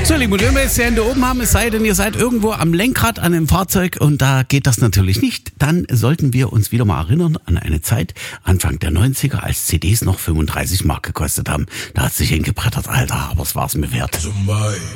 So, liebe und wenn wir jetzt die Hände oben haben, es sei denn, ihr seid irgendwo am Lenkrad an einem Fahrzeug und da geht das natürlich nicht, dann sollten wir uns wieder mal erinnern an eine Zeit, Anfang der 90er, als CDs noch 35 Mark gekostet haben. Da hat sich hingebrettert, Alter, aber es war's mir wert.